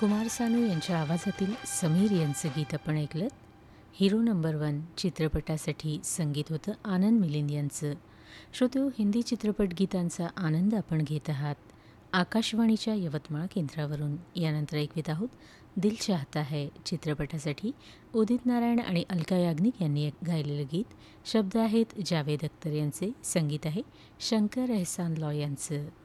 कुमार सानू यांच्या आवाजातील समीर यांचं गीत आपण ऐकलं. हिरो नंबर 1 चित्रपटासाठी संगीत होतं आनंद मिलिंद यांचं. श्रोतेहो, हिंदी चित्रपट गीतांचा आनंद आपण घेत आहात आकाशवाणीच्या यवतमाळ केंद्रावरून. यानंतर ऐकवीत आहोत दिल चाहता है चित्रपटासाठी उदित नारायण आणि अलका याग्निक यांनी गायलेलं गीत. शब्द आहेत जावेद अख्तर यांचे, संगीत आहे शंकर एहसान लॉय यांचं.